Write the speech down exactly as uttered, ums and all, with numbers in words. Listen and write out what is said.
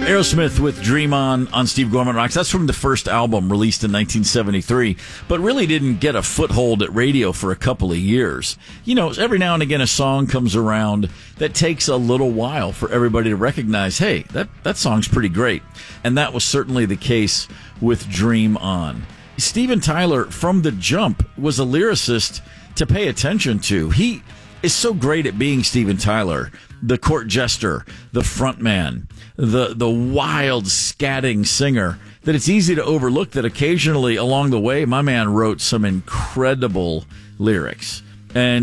Aerosmith with Dream On on Steve Gorman Rocks. That's from the first album released in nineteen seventy-three, but really didn't get a foothold at radio for a couple of years. You know, every now and again a song comes around that takes a little while for everybody to recognize, hey, that, that song's pretty great. And that was certainly the case with Dream On. Steven Tyler, from the jump, was a lyricist to pay attention to. He is so great at being Steven Tyler, the court jester, the frontman, the the wild scatting singer, that it's easy to overlook that occasionally along the way my man wrote some incredible lyrics. And